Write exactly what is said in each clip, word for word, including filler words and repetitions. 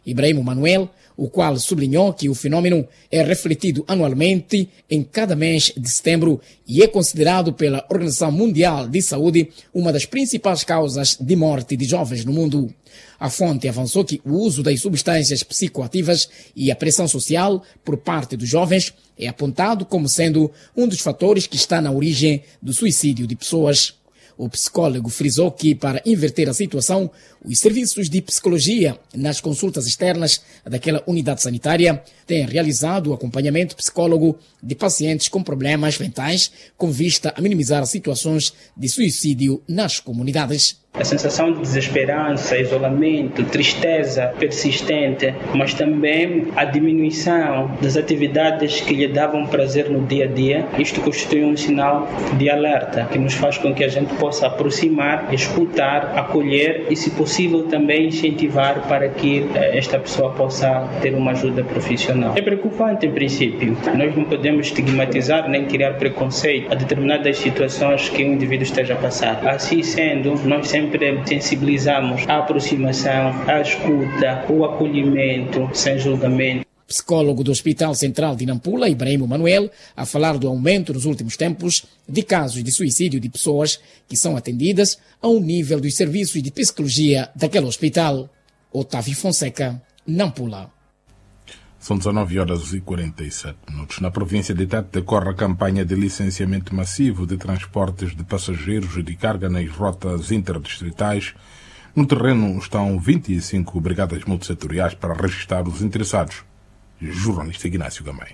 Ibrahim Manuel, o qual sublinhou que o fenômeno é refletido anualmente em cada mês de setembro e é considerado pela Organização Mundial de Saúde uma das principais causas de morte de jovens no mundo. A fonte avançou que o uso das substâncias psicoativas e a pressão social por parte dos jovens é apontado como sendo um dos fatores que está na origem do suicídio de pessoas. O psicólogo frisou que, para inverter a situação, os serviços de psicologia nas consultas externas daquela unidade sanitária têm realizado o acompanhamento psicólogo de pacientes com problemas mentais, com vista a minimizar situações de suicídio nas comunidades. A sensação de desesperança, isolamento, tristeza persistente, mas também a diminuição das atividades que lhe davam prazer no dia a dia. Isto constitui um sinal de alerta que nos faz com que a gente possa aproximar, escutar, acolher e, se possível, também incentivar para que esta pessoa possa ter uma ajuda profissional. É preocupante, em princípio. Nós não podemos estigmatizar nem criar preconceito a determinadas situações que um indivíduo esteja a passar. Assim sendo, nós sempre sensibilizamos a aproximação, a escuta, o acolhimento sem julgamento. Psicólogo do Hospital Central de Nampula, Ibrahim Manuel, a falar do aumento nos últimos tempos de casos de suicídio de pessoas que são atendidas a um nível dos serviços de psicologia daquele hospital. Otávio Fonseca, Nampula. São dezanove horas e quarenta e sete minutos. Na província de Tete decorre a campanha de licenciamento massivo de transportes de passageiros e de carga nas rotas interdistritais. No terreno estão vinte e cinco brigadas multissetoriais para registrar os interessados. Jornalista Ignácio Gamay.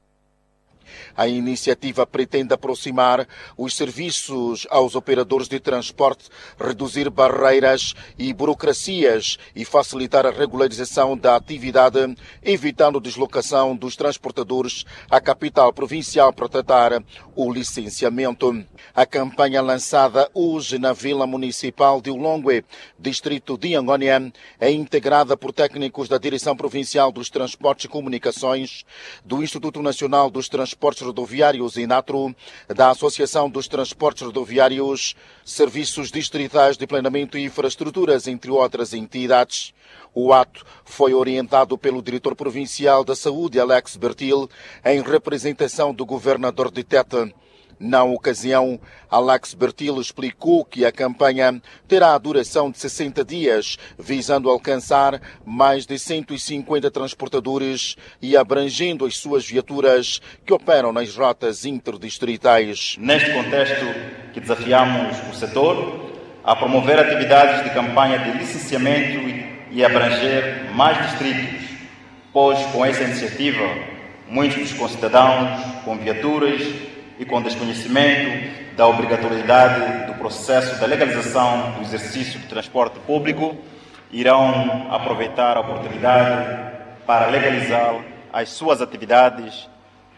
A iniciativa pretende aproximar os serviços aos operadores de transporte, reduzir barreiras e burocracias e facilitar a regularização da atividade, evitando deslocação dos transportadores à capital provincial para tratar o licenciamento. A campanha lançada hoje na Vila Municipal de Ulongwe, distrito de Angônia, é integrada por técnicos da Direção Provincial dos Transportes e Comunicações, do Instituto Nacional dos Transportes Rodoviários INATRO, da Associação dos Transportes Rodoviários, Serviços Distritais de Planeamento e Infraestruturas, entre outras entidades. O ato foi orientado pelo diretor provincial da Saúde, Alex Bertil, em representação do governador de Tete. Na ocasião, Alex Bertil explicou que a campanha terá a duração de sessenta dias, visando alcançar mais de cento e cinquenta transportadores e abrangendo as suas viaturas que operam nas rotas interdistritais. Neste contexto que desafiamos o setor a promover atividades de campanha de licenciamento e abranger mais distritos, pois com essa iniciativa muitos dos concidadãos com viaturas e com desconhecimento da obrigatoriedade do processo da legalização do exercício do transporte público irão aproveitar a oportunidade para legalizar as suas atividades,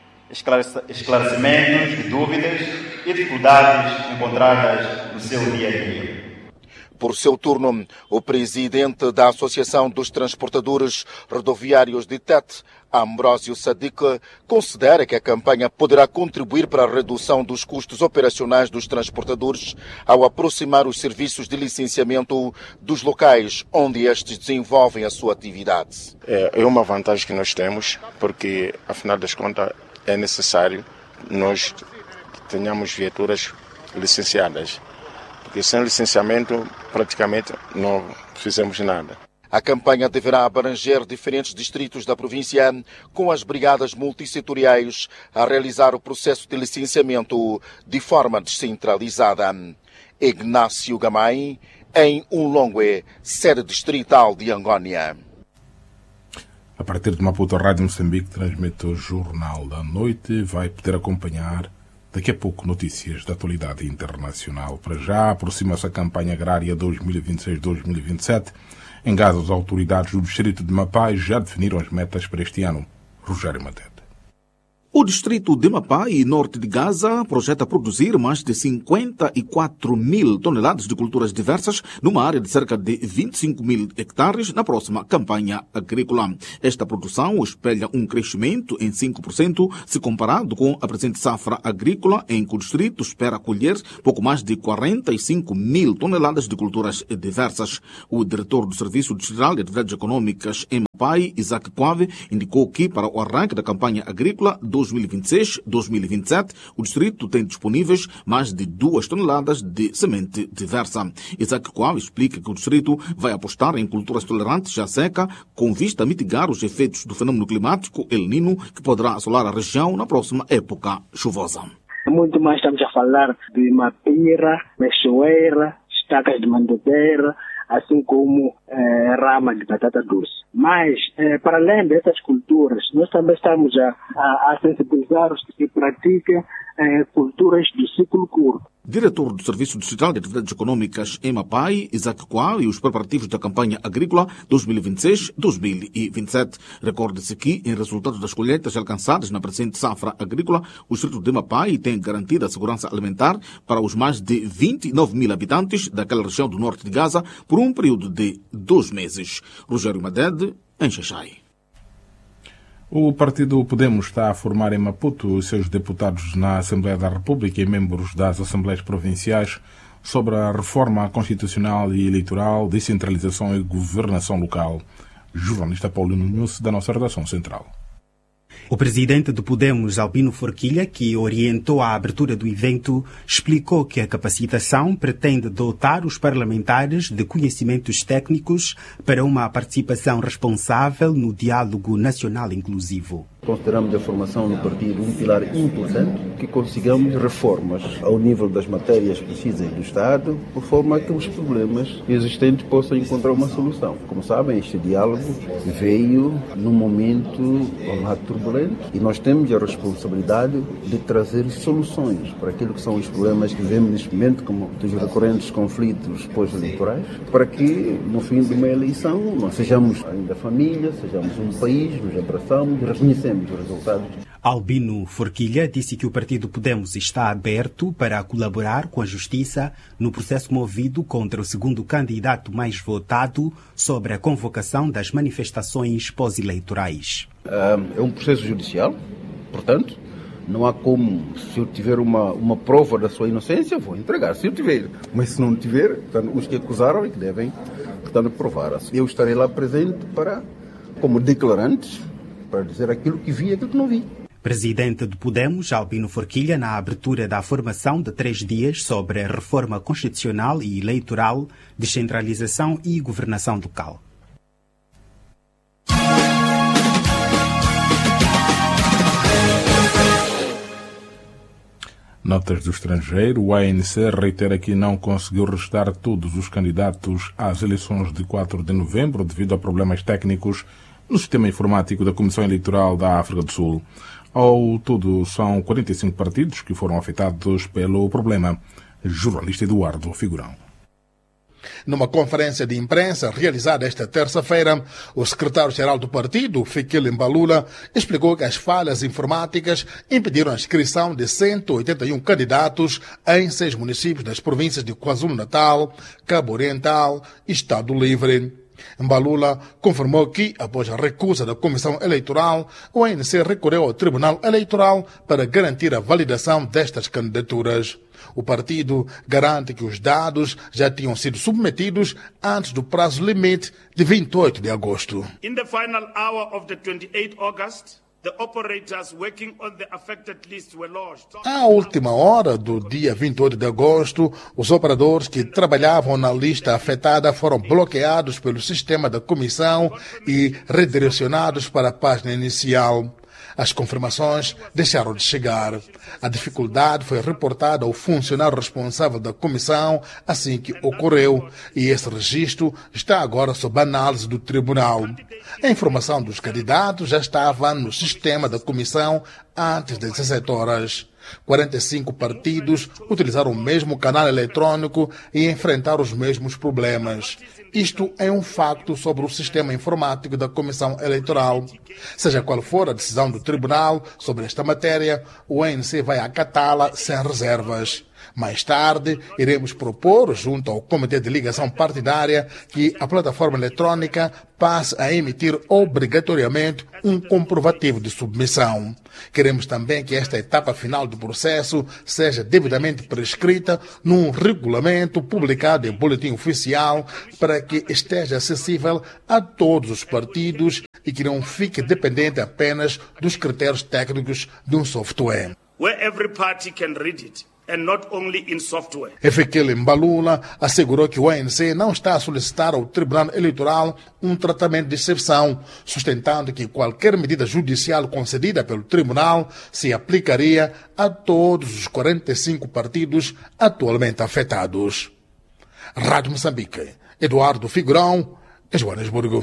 esclarecimentos de dúvidas e dificuldades encontradas no seu dia a dia. Por seu turno, o presidente da Associação dos Transportadores Rodoviários de Tete, Ambrósio Sadiq, considera que a campanha poderá contribuir para a redução dos custos operacionais dos transportadores ao aproximar os serviços de licenciamento dos locais onde estes desenvolvem a sua atividade. É uma vantagem que nós temos, porque, afinal das contas, é necessário que nós tenhamos viaturas licenciadas. Porque sem licenciamento, praticamente, não fizemos nada. A campanha deverá abranger diferentes distritos da província, com as brigadas multissetoriais a realizar o processo de licenciamento de forma descentralizada. Ignácio Gamay, em Ulongwe, sede distrital de Angônia. A partir de Maputo, a Rádio Moçambique transmite o Jornal da Noite. Vai poder acompanhar daqui a pouco notícias da atualidade internacional. Para já, aproxima-se a campanha agrária dois mil e vinte e seis dois mil e vinte e sete. Em Gaza, as autoridades do distrito de Mapai já definiram as metas para este ano. Rogério Matete. O distrito de Mapai e norte de Gaza projeta produzir mais de cinquenta e quatro mil toneladas de culturas diversas numa área de cerca de vinte e cinco mil hectares na próxima campanha agrícola. Esta produção espelha um crescimento em cinco por cento se comparado com a presente safra agrícola, em que o distrito espera colher pouco mais de quarenta e cinco mil toneladas de culturas diversas. O diretor do Serviço Distrital de Atividades Econômicas em Pai Isaac Coave indicou que, para o arranque da campanha agrícola dois mil e vinte e seis dois mil e vinte e sete, o distrito tem disponíveis mais de duas toneladas de semente diversa. Isaac Coave explica que o distrito vai apostar em culturas tolerantes à seca, com vista a mitigar os efeitos do fenômeno climático El Niño, que poderá assolar a região na próxima época chuvosa. Muito mais estamos a falar de mapira, mexoeira, estacas de mandobeira, assim como eh, rama de batata doce. Mas, eh, para além dessas culturas, nós também estamos a, a, a sensibilizar os que praticam eh, culturas do ciclo curto. Diretor do Serviço Distrital de Atividades Econômicas em Mapai, Isaac Coal, e os preparativos da campanha agrícola dois mil e vinte e seis dois mil e vinte e sete. Recorde-se que, em resultado das colheitas alcançadas na presente safra agrícola, o Distrito de Mapai tem garantido a segurança alimentar para os mais de vinte e nove mil habitantes daquela região do norte de Gaza por um período de dois meses. Rogério Madede, em Xaxai. O partido Podemos está a formar em Maputo os seus deputados na Assembleia da República e membros das Assembleias Provinciais sobre a reforma constitucional e eleitoral, descentralização e governação local. Jornalista Paulino Nunes, da nossa redação central. O presidente do Podemos, Albino Forquilha, que orientou a abertura do evento, explicou que a capacitação pretende dotar os parlamentares de conhecimentos técnicos para uma participação responsável no diálogo nacional inclusivo. Consideramos a formação no partido um pilar importante, que consigamos reformas ao nível das matérias precisas do Estado, por forma a que os problemas existentes possam encontrar uma solução. Como sabem, este diálogo veio num momento um turbulento e nós temos a responsabilidade de trazer soluções para aquilo que são os problemas que vivemos neste momento, como os recorrentes conflitos pós-eleitorais, para que no fim de uma eleição nós sejamos ainda família, sejamos um país, nos abraçamos e reconhecemos os resultados. Albino Forquilha disse que o partido Podemos está aberto para colaborar com a Justiça no processo movido contra o segundo candidato mais votado sobre a convocação das manifestações pós-eleitorais. É um processo judicial, portanto, não há como, se eu tiver uma, uma prova da sua inocência, vou entregar, se eu tiver. Mas se não tiver, portanto, os que acusaram é que devem, portanto, provar. Eu estarei lá presente para, como declarante, para dizer aquilo que vi e aquilo que não vi. Presidente do Podemos, Albino Forquilha, na abertura da formação de três dias sobre a reforma constitucional e eleitoral, descentralização e governação local. Notas do estrangeiro. O A N C reitera que não conseguiu registrar todos os candidatos às eleições de quatro de novembro devido a problemas técnicos no sistema informático da Comissão Eleitoral da África do Sul. Ao todo, são quarenta e cinco partidos que foram afetados pelo problema. Jornalista Eduardo Figurão. Numa conferência de imprensa realizada esta terça-feira, o secretário-geral do partido, Fikile Mbalula, explicou que as falhas informáticas impediram a inscrição de cento e oitenta e um candidatos em seis municípios das províncias de KwaZulu-Natal, Cabo Oriental e Estado Livre. Mbalula confirmou que, após a recusa da Comissão Eleitoral, o A N C recorreu ao Tribunal Eleitoral para garantir a validação destas candidaturas. O partido garante que os dados já tinham sido submetidos antes do prazo limite de vinte e oito de agosto. In the final hour of the twenty-eighth of August, the operators working on the affected list were lodged. À última hora do dia vinte e oito de agosto, os operadores que trabalhavam na lista afetada foram bloqueados pelo sistema da comissão e redirecionados para a página inicial. As confirmações deixaram de chegar. A dificuldade foi reportada ao funcionário responsável da comissão assim que ocorreu, e esse registro está agora sob análise do tribunal. A informação dos candidatos já estava no sistema da comissão antes das dezessete horas. quarenta e cinco partidos utilizaram o mesmo canal eletrônico e enfrentaram os mesmos problemas. Isto é um facto sobre o sistema informático da Comissão Eleitoral. Seja qual for a decisão do tribunal sobre esta matéria, o A N C vai acatá-la sem reservas. Mais tarde, iremos propor, junto ao Comitê de Ligação Partidária, que a plataforma eletrônica passe a emitir obrigatoriamente um comprovativo de submissão. Queremos também que esta etapa final do processo seja devidamente prescrita num regulamento publicado em boletim oficial para que esteja acessível a todos os partidos e que não fique dependente apenas dos critérios técnicos de um software. Where every party can read it. And not only in software. Ezequiel Mbalula assegurou que o A N C não está a solicitar ao Tribunal Eleitoral um tratamento de exceção, sustentando que qualquer medida judicial concedida pelo Tribunal se aplicaria a todos os quarenta e cinco partidos atualmente afetados. Rádio Moçambique, Eduardo Figurão, Joanesburgo.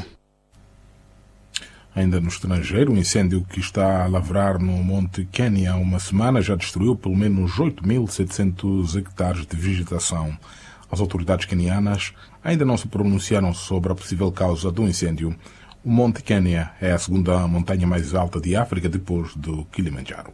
Ainda no estrangeiro, o incêndio que está a lavrar no Monte Kenya há uma semana já destruiu pelo menos oito mil e setecentos hectares de vegetação. As autoridades quenianas ainda não se pronunciaram sobre a possível causa do incêndio. O Monte Kenya é a segunda montanha mais alta de África depois do Kilimanjaro.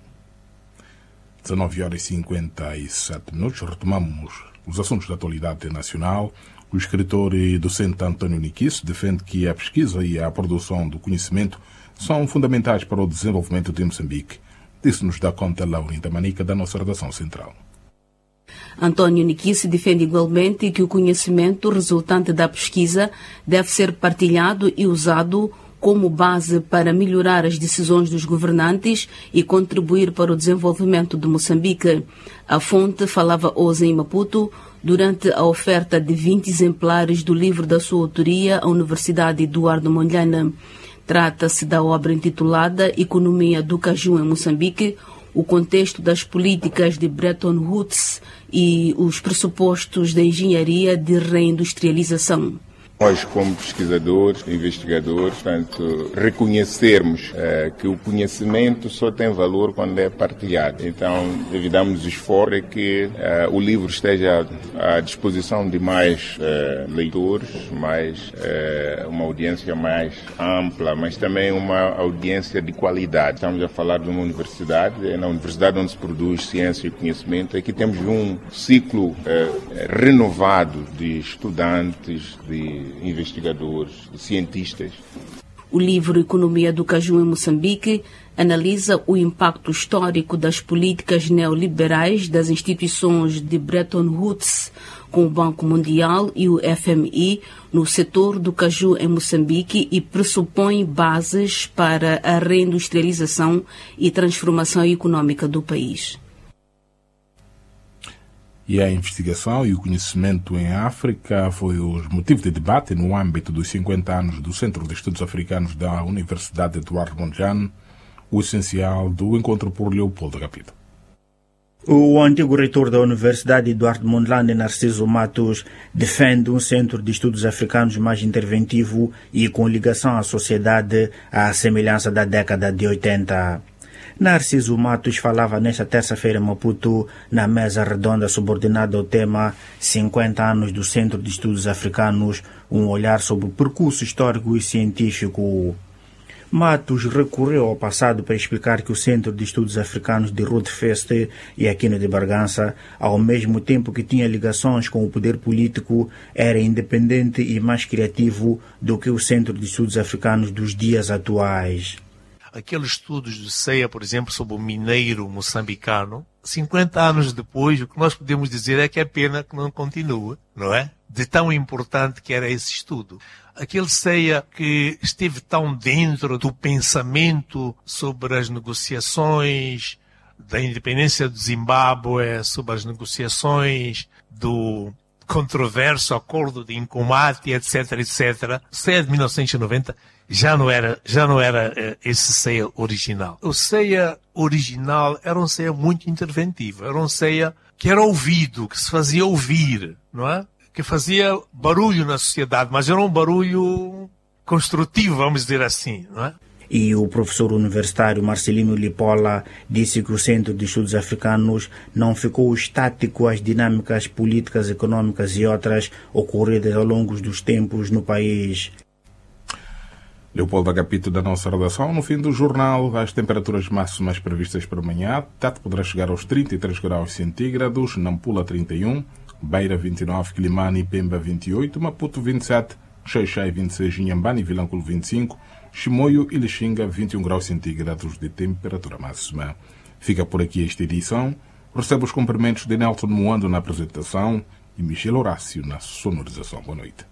dezenove horas e cinquenta e sete minutos. Retomamos os assuntos da atualidade nacional. O escritor e docente António Nikisso defende que a pesquisa e a produção do conhecimento são fundamentais para o desenvolvimento de Moçambique. Disse-nos da conta Laurinda Manica, da nossa redação central. António Nikisso defende igualmente que o conhecimento resultante da pesquisa deve ser partilhado e usado como base para melhorar as decisões dos governantes e contribuir para o desenvolvimento de Moçambique. A fonte falava hoje em Maputo durante a oferta de vinte exemplares do livro da sua autoria à Universidade Eduardo Mondlane. Trata-se da obra intitulada Economia do Caju em Moçambique, o contexto das políticas de Bretton Woods e os pressupostos da engenharia de reindustrialização. Nós, como pesquisadores, investigadores, portanto, reconhecermos eh, que o conhecimento só tem valor quando é partilhado. Então, devidamos esforço para que eh, o livro esteja à disposição de mais eh, leitores, mais eh, uma audiência mais ampla, mas também uma audiência de qualidade. Estamos a falar de uma universidade, é na universidade onde se produz ciência e conhecimento. Aqui temos um ciclo eh, renovado de estudantes, de investigadores, cientistas. O livro Economia do Caju em Moçambique analisa o impacto histórico das políticas neoliberais das instituições de Bretton Woods, com o Banco Mundial e o F M I no setor do caju em Moçambique e pressupõe bases para a reindustrialização e transformação econômica do país. E a investigação e o conhecimento em África foi o motivo de debate no âmbito dos cinquenta anos do Centro de Estudos Africanos da Universidade Eduardo Mondlane, o essencial do encontro por Leopoldo Agapito. O antigo reitor da Universidade Eduardo Mondlane, Narciso Matos, defende um centro de estudos africanos mais interventivo e com ligação à sociedade à semelhança da década de oitenta. Narciso Matos falava nesta terça-feira em Maputo, na mesa redonda subordinada ao tema cinquenta anos do Centro de Estudos Africanos, um olhar sobre o percurso histórico e científico. Matos recorreu ao passado para explicar que o Centro de Estudos Africanos de Rotfeste e Aquino de Bargança, ao mesmo tempo que tinha ligações com o poder político, era independente e mais criativo do que o Centro de Estudos Africanos dos dias atuais. Aqueles estudos do C E A, por exemplo, sobre o mineiro moçambicano, cinquenta anos depois, o que nós podemos dizer é que é pena que não continue, não é? De tão importante que era esse estudo. Aquele C E A que esteve tão dentro do pensamento sobre as negociações da independência do Zimbábue, sobre as negociações do controverso acordo de Nkomati, etc, etcétera. O C E A de mil novecentos e noventa já não era, já não era uh, esse C E A original. O C E A original era um C E A muito interventivo, era um C E A que era ouvido, que se fazia ouvir, não é? Que fazia barulho na sociedade, mas era um barulho construtivo, vamos dizer assim, não é? E o professor universitário Marcelino Lipola disse que o Centro de Estudos Africanos não ficou estático às dinâmicas políticas, econômicas e outras ocorridas ao longo dos tempos no país. Leopoldo Agapito da nossa redação. No fim do jornal, as temperaturas máximas previstas para amanhã. Tete poderá chegar aos trinta e três graus centígrados, Nampula trinta e um, Beira vinte e nove, Quilimane e Pemba vinte e oito, Maputo vinte e sete, Xai-Xai vinte e seis, Inhambane e Vilanculo vinte e cinco, Chimoio e Lixinga vinte e um graus centígrados de temperatura máxima. Fica por aqui esta edição. Recebe os cumprimentos de Nelson Moando na apresentação e Michel Horácio na sonorização. Boa noite.